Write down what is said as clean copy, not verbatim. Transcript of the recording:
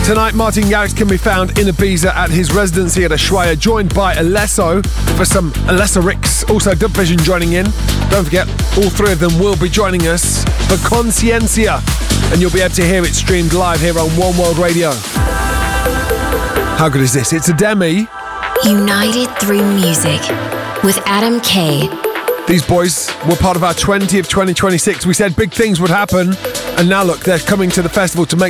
Tonight, Martin Garrix can be found in Ibiza at his residency at Ushuaia, joined by Alesso for some Alesso Ricks. Also, Dub Vision joining in. Don't forget, all three of them will be joining us for Conciencia, and you'll be able to hear it streamed live here on One World Radio. How good is this? It's a Demi. United Through Music with Adam K. These boys were part of our 20 of 2026. We said big things would happen, and now look, they're coming to the festival to make